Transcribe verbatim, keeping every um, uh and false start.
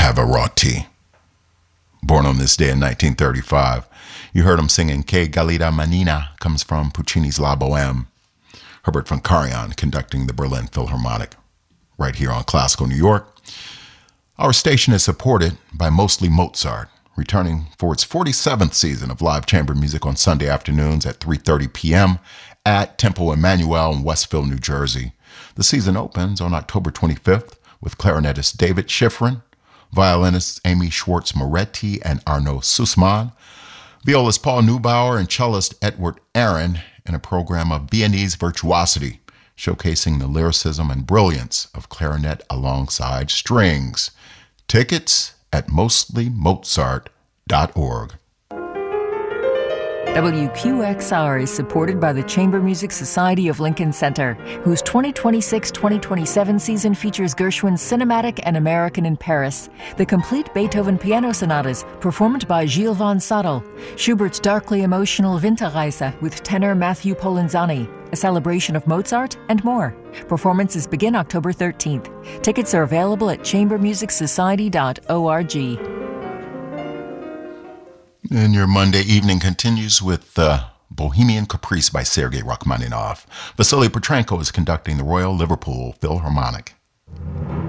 Pavarotti. Born on this day in nineteen thirty-five, you heard him singing Que Galida Manina comes from Puccini's La Boheme. Herbert von Karajan conducting the Berlin Philharmonic, right here on Classical New York. Our station is supported by Mostly Mozart, returning for its forty-seventh season of live chamber music on Sunday afternoons at three thirty p.m. at Temple Emmanuel in Westville, New Jersey. The season opens on October twenty-fifth with clarinetist David Schifrin, violinists Amy Schwartz-Moretti and Arno Sussman, violist Paul Neubauer, and cellist Edward Aaron in a program of Viennese virtuosity, showcasing the lyricism and brilliance of clarinet alongside strings. Tickets at mostly mozart dot org. W Q X R is supported by the Chamber Music Society of Lincoln Center, whose twenty twenty-six twenty twenty-seven season features Gershwin's Cinematic and American in Paris, the complete Beethoven piano sonatas performed by Gilles von Sadel, Schubert's darkly emotional Winterreise with tenor Matthew Polenzani, a celebration of Mozart, and more. Performances begin October thirteenth. Tickets are available at chamber music society dot org. And your Monday evening continues with uh, Bohemian Caprice by Sergei Rachmaninoff. Vasily Petrenko is conducting the Royal Liverpool Philharmonic.